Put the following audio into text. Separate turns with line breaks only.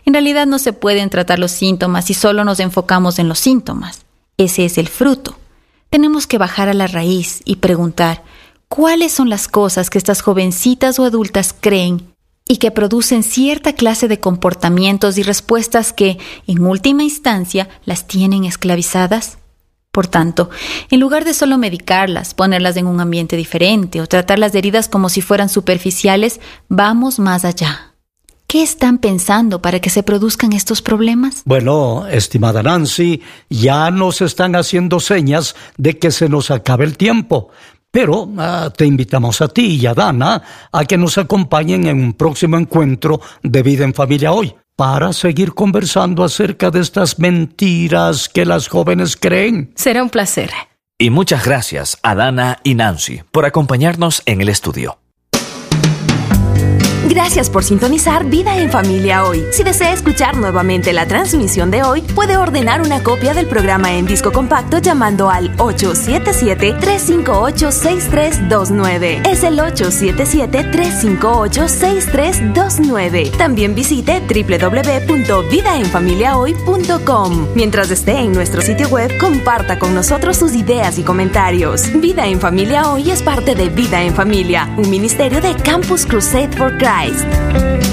En realidad no se pueden tratar los síntomas si solo nos enfocamos en los síntomas. Ese es el fruto. Tenemos que bajar a la raíz y preguntar cuáles son las cosas que estas jovencitas o adultas creen y que producen cierta clase de comportamientos y respuestas que, en última instancia, las tienen esclavizadas. Por tanto, en lugar de solo medicarlas, ponerlas en un ambiente diferente o tratar las heridas como si fueran superficiales, vamos más allá. ¿Qué están pensando para que se produzcan estos problemas?
Bueno, estimada Nancy, ya nos están haciendo señas de que se nos acabe el tiempo. Pero te invitamos a ti y a Dana a que nos acompañen en un próximo encuentro de Vida en Familia Hoy para seguir conversando acerca de estas mentiras que las jóvenes creen.
Será un placer.
Y muchas gracias a Dana y Nancy por acompañarnos en el estudio.
Gracias por sintonizar Vida en Familia Hoy. Si desea escuchar nuevamente la transmisión de hoy, puede ordenar una copia del programa en disco compacto llamando al 877-358-6329. Es el 877-358-6329. También visite www.vidaenfamiliahoy.com. Mientras esté en nuestro sitio web, comparta con nosotros sus ideas y comentarios. Vida en Familia Hoy es parte de Vida en Familia, un ministerio de Campus Crusade for Christ.